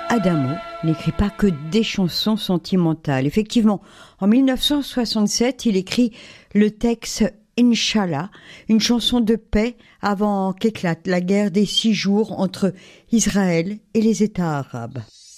Adamo n'écrit pas que des chansons sentimentales. Effectivement, en 1967, il écrit le texte Inch'Allah, une chanson de paix avant qu'éclate la guerre des 6 jours entre Israël et les États arabes.